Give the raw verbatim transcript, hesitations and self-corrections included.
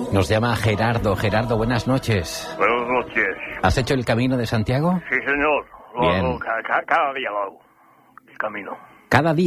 Nos llama Gerardo. Gerardo, buenas noches. Buenas noches. ¿Has hecho el Camino de Santiago? Sí, señor. Lo Bien. hago ca- ca- cada día lo hago. El camino. Cada día.